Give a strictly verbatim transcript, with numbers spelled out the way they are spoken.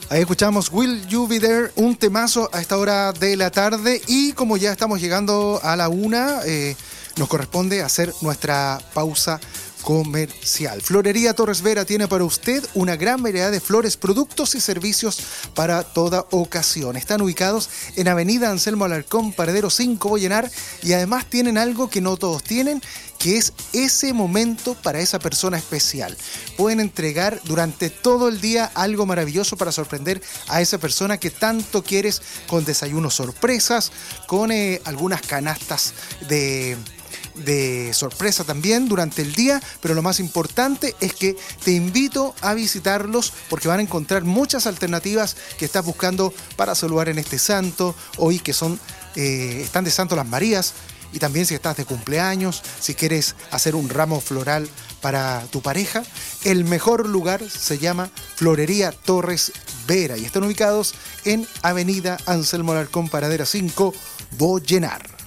Ahí escuchamos Will You Be There, un temazo a esta hora de la tarde. Y como ya estamos llegando a la una, eh, nos corresponde hacer nuestra pausa comercial. Florería Torres Vera tiene para usted una gran variedad de flores, productos y servicios para toda ocasión. Están ubicados en Avenida Anselmo Alarcón, Paradero cinco, Bollenar, y además tienen algo que no todos tienen, que es ese momento para esa persona especial. Pueden entregar durante todo el día algo maravilloso para sorprender a esa persona que tanto quieres, con desayunos sorpresas, con eh, algunas canastas de... de sorpresa también durante el día, pero lo más importante es que te invito a visitarlos porque van a encontrar muchas alternativas que estás buscando para saludar en este santo, hoy que son eh, están de Santo las Marías, y también si estás de cumpleaños, si quieres hacer un ramo floral para tu pareja, el mejor lugar se llama Florería Torres Vera y están ubicados en Avenida Anselmo Alarcón, Paradera cinco, Bollenar.